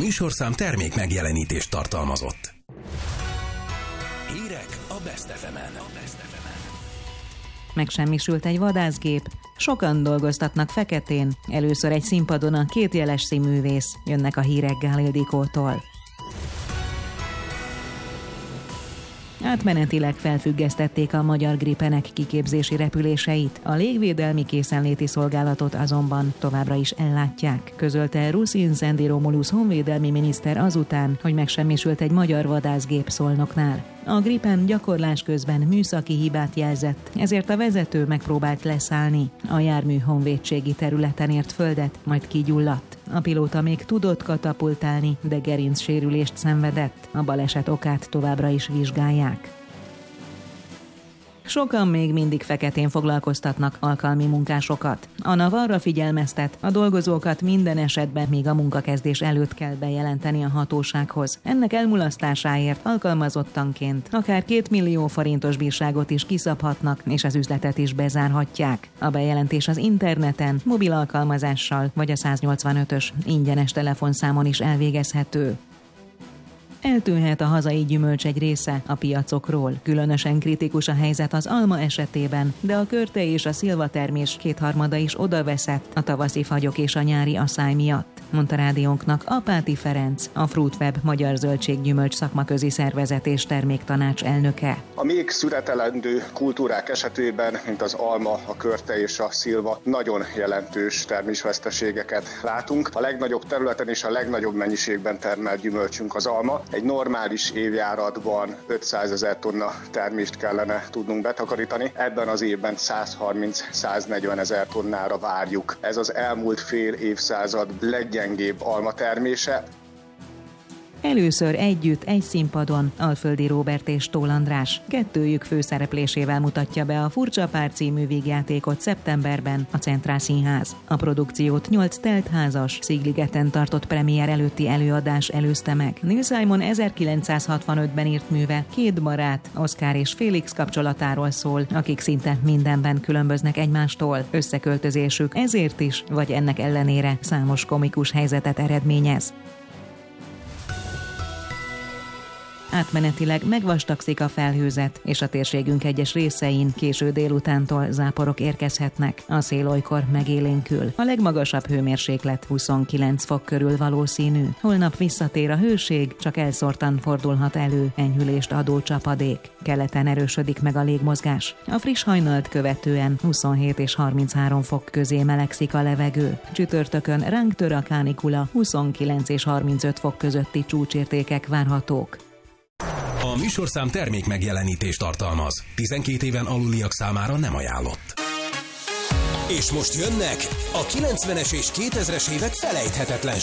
műsorszám termék megjelenítést tartalmazott. Hírek a Best FM-en. Megsemmisült egy vadászgép, sokan dolgoztatnak feketén, először egy színpadon a két jeles színművész, jönnek a hírek Gál Ildikótól. Átmenetileg felfüggesztették a magyar Gripenek kiképzési repüléseit, a légvédelmi készenléti szolgálatot azonban továbbra is ellátják, közölte Rusin Szendi Romulus honvédelmi miniszter azután, hogy megsemmisült egy magyar vadászgép Szolnoknál. A Gripen gyakorlás közben műszaki hibát jelzett, ezért a vezető megpróbált leszállni. A jármű honvédségi területen ért földet, majd kigyulladt. A pilóta még tudott katapultálni, de gerincsérülést szenvedett. A baleset okát továbbra is vizsgálják. Sokan még mindig feketén foglalkoztatnak alkalmi munkásokat. A NAV arra figyelmeztet, a dolgozókat minden esetben még a munkakezdés előtt kell bejelenteni a hatósághoz. Ennek elmulasztásáért alkalmazottanként akár 2 millió forintos bírságot is kiszabhatnak, és az üzletet is bezárhatják. A bejelentés az interneten, mobil alkalmazással vagy a 185-ös ingyenes telefonszámon is elvégezhető. Eltűnhet a hazai gyümölcs egy része a piacokról. Különösen kritikus a helyzet az alma esetében, de a körte és a szilvatermés 2/3 is odaveszett a tavaszi fagyok és a nyári aszály miatt, mondta rádiónknak Apáti Ferenc, a Fruitweb magyar zöldséggyümölcs szakmaközi szervezet és terméktanács elnöke. A még szüretelendő kultúrák esetében, mint az alma, a körte és a szilva, nagyon jelentős termésveszteségeket látunk. A legnagyobb területen és a legnagyobb mennyiségben termelt gyümölcsünk az alma. Egy normális évjáratban 500 000 tonna termést kellene tudnunk betakarítani. Ebben az évben 130-140 000 tonnára várjuk. Ez az elmúlt fél évszázad leggyengébb almatermése. Először együtt egy színpadon Alföldi Róbert és Tóth András. Kettőjük főszereplésével mutatja be a Furcsa Pár című vígjátékot szeptemberben a Centrál Színház. A produkciót 8 teltházas Szigligeten tartott premier előtti előadás előzte meg. Neil Simon 1965-ben írt műve 2 barát, Oscar és Félix kapcsolatáról szól, akik szinte mindenben különböznek egymástól. Összeköltözésük ezért is, vagy ennek ellenére számos komikus helyzetet eredményez. Átmenetileg megvastagszik a felhőzet, és a térségünk egyes részein késő délutántól záporok érkezhetnek. A szél olykor megélénkül. A legmagasabb hőmérséklet 29 fok körül valószínű. Holnap visszatér a hőség, csak elszórtan fordulhat elő enyhülést adó csapadék. Keleten erősödik meg a légmozgás. A friss hajnalt követően 27 és 33 fok közé melegszik a levegő. Csütörtökön ránk tör a kánikula, 29 és 35 fok közötti csúcsértékek várhatók. A műsorszám termék megjelenítést tartalmaz. 12 éven aluliak számára nem ajánlott. És most jönnek a 90-es és 2000-es évek felejthetetlen